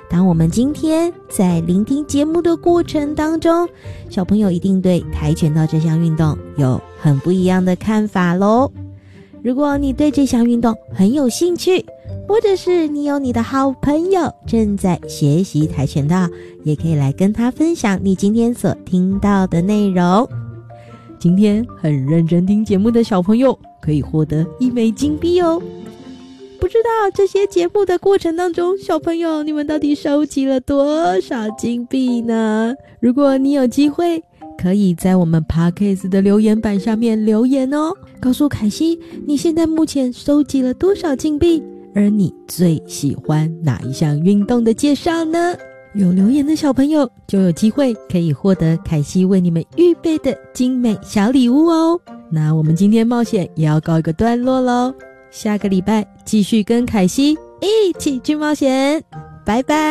当我们今天在聆听节目的过程当中，小朋友一定对跆拳道这项运动有很不一样的看法咯。如果你对这项运动很有兴趣，或者是你有你的好朋友正在学习跆拳道，也可以来跟他分享你今天所听到的内容。今天很认真听节目的小朋友可以获得1枚金币哦。不知道这些节目的过程当中，小朋友你们到底收集了多少金币呢？如果你有机会，可以在我们 Podcast 的留言板下面留言哦，告诉凯西你现在目前收集了多少金币，而你最喜欢哪一项运动的介绍呢？有留言的小朋友就有机会可以获得凯西为你们预备的精美小礼物哦。那我们今天冒险也要告一个段落咯，下个礼拜继续跟凯西一起去冒险，拜拜。